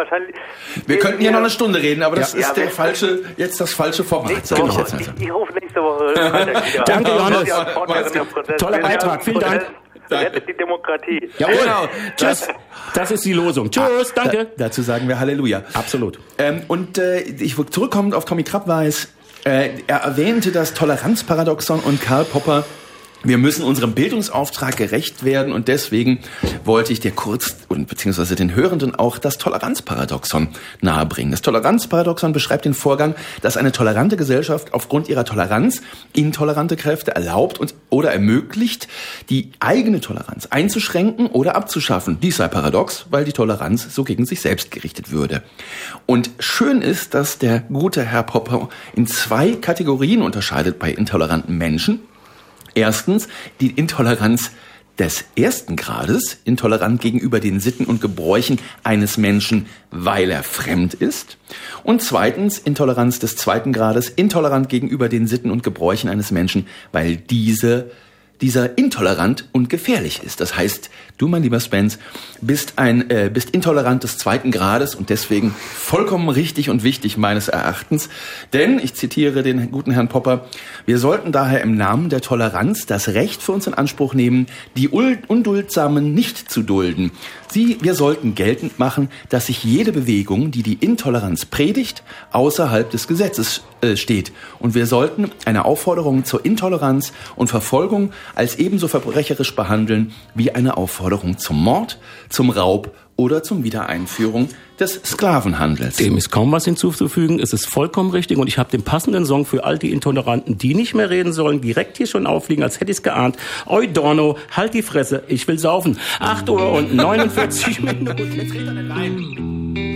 wahrscheinlich... Wir könnten hier noch eine Stunde reden, aber das ist das falsche Format. Ich rufe nächste Woche wieder. Danke, Johannes. Toller Beitrag, vielen Dank. Rettet die Demokratie. Jawohl. Genau. Tschüss. Das ist die Losung. Tschüss, danke. Dazu sagen wir Halleluja. Absolut. Ich zurückkommend auf Tommy Krabweis, er erwähnte das Toleranzparadoxon und Karl Popper. Wir müssen unserem Bildungsauftrag gerecht werden und deswegen wollte ich dir beziehungsweise den Hörenden auch das Toleranzparadoxon nahebringen. Das Toleranzparadoxon beschreibt den Vorgang, dass eine tolerante Gesellschaft aufgrund ihrer Toleranz intolerante Kräfte erlaubt oder ermöglicht, die eigene Toleranz einzuschränken oder abzuschaffen. Dies sei paradox, weil die Toleranz so gegen sich selbst gerichtet würde. Und schön ist, dass der gute Herr Popper in 2 Kategorien unterscheidet bei intoleranten Menschen. Erstens die Intoleranz des 1. Grades, intolerant gegenüber den Sitten und Gebräuchen eines Menschen, weil er fremd ist. Und zweitens Intoleranz des 2. Grades, intolerant gegenüber den Sitten und Gebräuchen eines Menschen, weil dieser intolerant und gefährlich ist. Das heißt, du, mein lieber Spence, bist intolerant des 2. Grades und deswegen vollkommen richtig und wichtig meines Erachtens. Denn, ich zitiere den guten Herrn Popper, wir sollten daher im Namen der Toleranz das Recht für uns in Anspruch nehmen, die Unduldsamen nicht zu dulden. Wir sollten geltend machen, dass sich jede Bewegung, die die Intoleranz predigt, außerhalb des Gesetzes steht. Und wir sollten eine Aufforderung zur Intoleranz und Verfolgung als ebenso verbrecherisch behandeln wie eine Aufforderung zum Mord, zum Raub oder zum Wiedereinführung des Sklavenhandels. Dem ist kaum was hinzuzufügen. Es ist vollkommen richtig und ich habe den passenden Song für all die Intoleranten, die nicht mehr reden sollen, direkt hier schon aufliegen, als hätte ich es geahnt. Oi Dorno, halt die Fresse, ich will saufen. 8:49 Uhr. Jetzt redet er nicht rein.